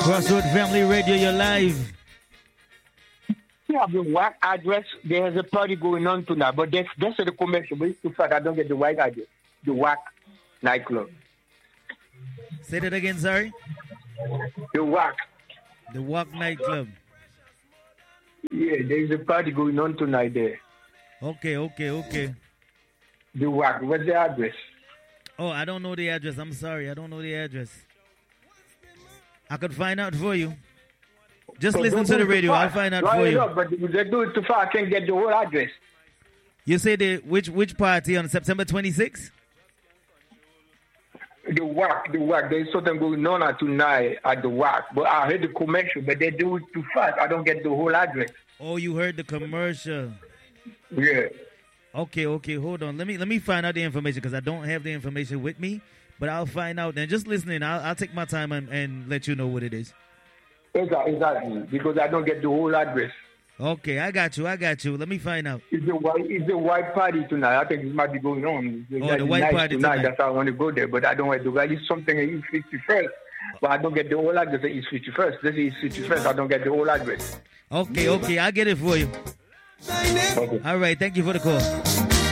Crossroad Family Radio, you're live. Yeah, the white address, there's a party going on tonight, but that's the commercial. But it's too far, I don't get the white address. The WAC nightclub. Say that again, sorry? The WAC. The WAC nightclub. Yeah, there's a party going on tonight there. Okay. The WAC, what's the address? Oh, I don't know the address. I'm sorry. I don't know the address. I could find out for you. Just listen to the radio. I'll find out for you. But they do it too far. I can't get the whole address. You say which party on September 26th? The WAC. There's something going on tonight at the WAC. But I heard the commercial, but they do it too fast. I don't get the whole address. Oh, you heard the commercial. Yeah. Okay. Hold on. Let me find out the information because I don't have the information with me. But I'll find out. And just listening, I'll take my time and let you know what it is. Exactly. Because I don't get the whole address. Okay, I got you. Let me find out. It's a white party tonight. I think it might be going on. The white party tonight. That's why I want to go there. But I don't want to go. It's something in East 51st. But I don't get the whole address in East 51st. This is East 51st. I don't get the whole address. Okay. I'll get it for you. Okay. All right. Thank you for the call.